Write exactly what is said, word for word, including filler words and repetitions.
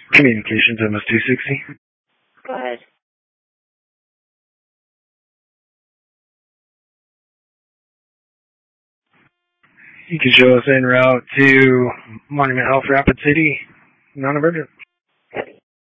Communications, M S two sixty. Go ahead. You can show us en route to Monument Health, Rapid City, non-emergent.